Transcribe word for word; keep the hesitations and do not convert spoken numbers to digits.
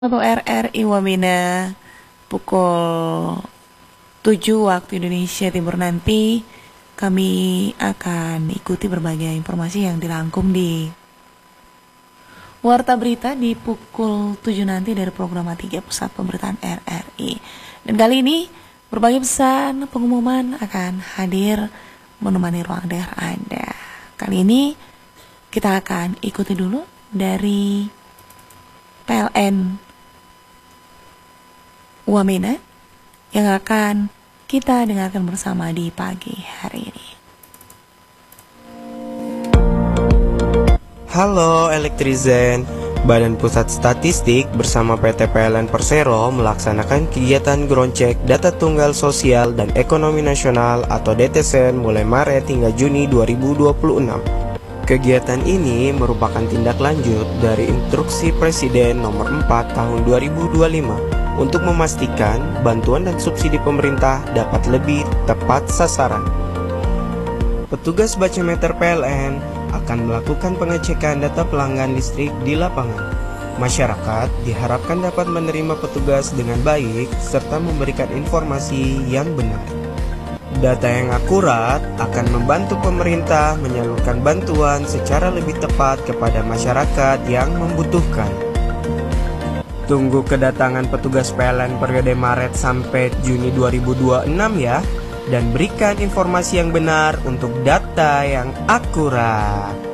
Atau R R I Wamena pukul tujuh waktu Indonesia Timur nanti kami akan ikuti berbagai informasi yang dirangkum di Warta Berita di pukul tujuh nanti dari program tiga Pusat Pemberitaan R R I. Dan kali ini berbagai pesan pengumuman akan hadir menemani ruang dengar Anda. Kali ini kita akan ikuti dulu dari P L N Wamena yang akan kita dengarkan bersama di pagi hari ini. Halo Elektrizen, Badan Pusat Statistik bersama P T P L N Persero melaksanakan kegiatan ground check data tunggal sosial dan ekonomi nasional atau D T S N mulai Maret hingga Juni dua ribu dua puluh enam. Kegiatan ini merupakan tindak lanjut dari Instruksi Presiden nomor empat tahun dua ribu dua puluh lima untuk memastikan bantuan dan subsidi pemerintah dapat lebih tepat sasaran. Petugas bacameter P L N akan melakukan pengecekan data pelanggan listrik di lapangan. Masyarakat diharapkan dapat menerima petugas dengan baik serta memberikan informasi yang benar. Data yang akurat akan membantu pemerintah menyalurkan bantuan secara lebih tepat kepada masyarakat yang membutuhkan. Tunggu kedatangan petugas P L N periode Maret sampai Juni dua ribu dua puluh enam ya, dan berikan informasi yang benar untuk data yang akurat.